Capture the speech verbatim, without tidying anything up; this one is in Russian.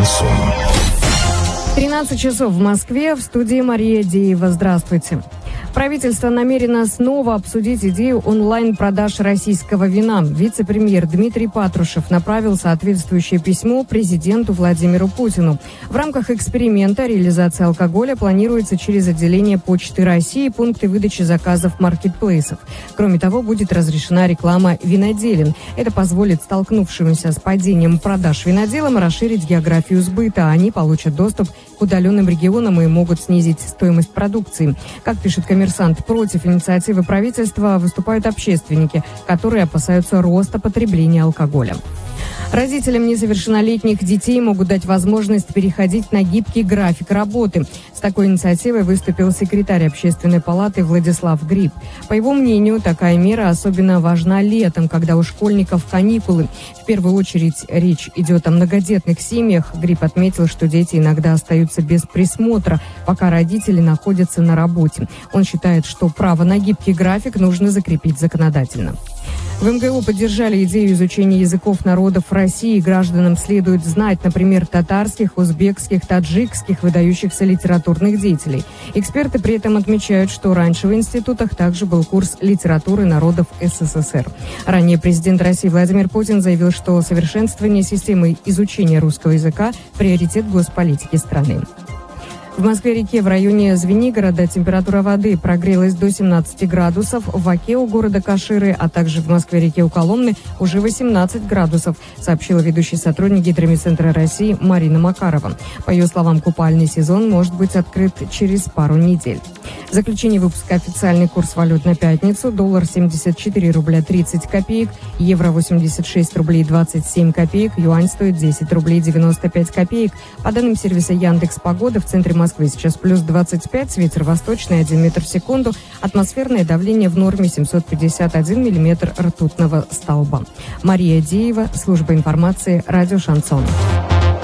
Шансон. тринадцать часов в Москве. В студии Мария Деева. Здравствуйте. Правительство намерено снова обсудить идею онлайн-продаж российского вина. Вице-премьер Дмитрий Патрушев направил соответствующее письмо президенту Владимиру Путину. В рамках эксперимента реализация алкоголя планируется через отделение Почты России и пункты выдачи заказов маркетплейсов. Кроме того, будет разрешена реклама виноделин. Это позволит столкнувшимся с падением продаж виноделам расширить географию сбыта. Они получат доступ к удаленным регионам и могут снизить стоимость продукции. Как пишет «Коммерсант», против инициативы правительства выступают общественники, которые опасаются роста потребления алкоголя. Родителям несовершеннолетних детей могут дать возможность переходить на гибкий график работы. С такой инициативой выступил секретарь Общественной палаты Владислав Гриб. По его мнению, такая мера особенно важна летом, когда у школьников каникулы. В первую очередь речь идет о многодетных семьях. Гриб отметил, что дети иногда остаются без присмотра, пока родители находятся на работе. Он считает, что право на гибкий график нужно закрепить законодательно. В эм гэ у поддержали идею изучения языков народов России. Гражданам следует знать, например, татарских, узбекских, таджикских, выдающихся литературных деятелей. Эксперты при этом отмечают, что раньше в институтах также был курс литературы народов эс эс эс эр. Ранее президент России Владимир Путин заявил, что совершенствование системы изучения русского языка – приоритет госполитики страны. В Москве-реке в районе Звенигорода температура воды прогрелась до семнадцати градусов, в Оке у города Каширы, а также в Москве-реке у Коломны уже восемнадцать градусов, сообщила ведущий сотрудник Гидромедцентра России Марина Макарова. По ее словам, купальный сезон может быть открыт через пару недель. В заключение выпуска официальный курс валют на пятницу. Доллар семьдесят четыре рубля тридцать копеек, евро восемьдесят шесть рублей двадцать семь копеек, юань стоит десять рублей девяносто пять копеек. По данным сервиса Яндекс.Погода, в центре Москвы сейчас плюс двадцать пять, ветер восточный один метр в секунду, атмосферное давление в норме семьсот пятьдесят один миллиметр ртутного столба. Мария Деева, служба информации, радио «Шансон».